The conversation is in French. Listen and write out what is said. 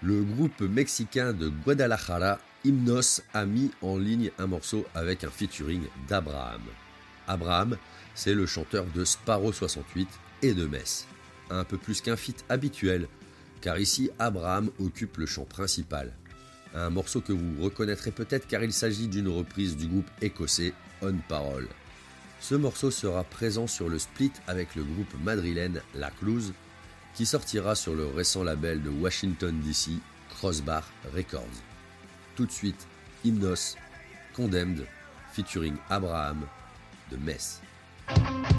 Le groupe mexicain de Guadalajara, Hymnos, a mis en ligne un morceau avec un featuring d'Abraham. Abraham, c'est le chanteur de Sparrow 68 et de Mess. Un peu plus qu'un feat habituel, car ici Abraham occupe le chant principal. Un morceau que vous reconnaîtrez peut-être car il s'agit d'une reprise du groupe écossais On Parole. Ce morceau sera présent sur le split avec le groupe madrilène La Cluz, qui sortira sur le récent label de Washington DC, Crossbar Records. Tout de suite, Hymnos, Condemned, featuring Abraham, de Mess.